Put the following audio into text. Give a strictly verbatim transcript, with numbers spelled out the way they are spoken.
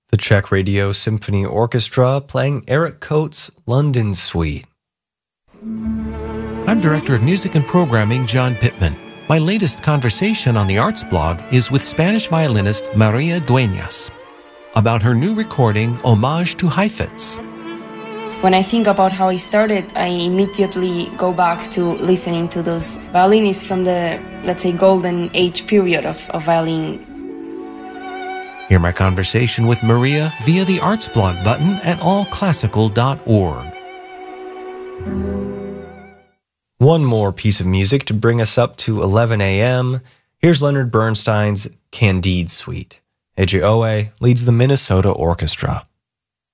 The Czech Radio Symphony Orchestra playing Eric Coates' London Suite. I'm Director of Music and Programming John Pittman. My latest conversation on the Arts blog is with Spanish violinist Maria Dueñas about her new recording, Homage to Heifetz. When I think about how I started, I immediately go back to listening to those violinists from the, let's say, golden age period of, of violin. Hear my conversation with Maria via the Arts blog button at all classical dot org. One more piece of music to bring us up to eleven a m Here's Leonard Bernstein's Candide Suite. A J Owe leads the Minnesota Orchestra.